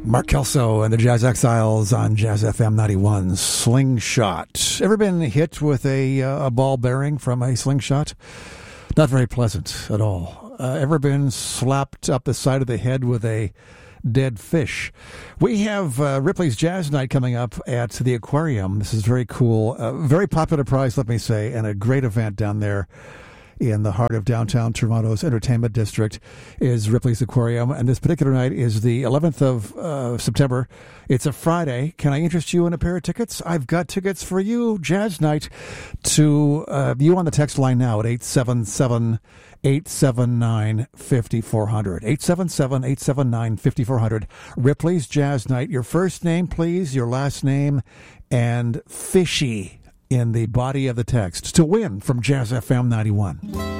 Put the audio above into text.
Mark Kelso and the Jazz Exiles on Jazz FM 91. Slingshot. Ever been hit with a ball bearing from a slingshot? Not very pleasant at all. Ever been slapped up the side of the head with a dead fish? We have Ripley's Jazz Night coming up at the Aquarium. This is very cool. Very popular prize, let me say, and a great event down there in the heart of downtown Toronto's entertainment district is Ripley's Aquarium. And this particular night is the 11th of September. It's a Friday. Can I interest you in a pair of tickets? I've got tickets for you, Jazz Night, to you on the text line now at 877-879-5400. 877-879-5400. Ripley's Jazz Night. Your first name, please, your last name, and fishy in the body of the text to win from Jazz FM 91.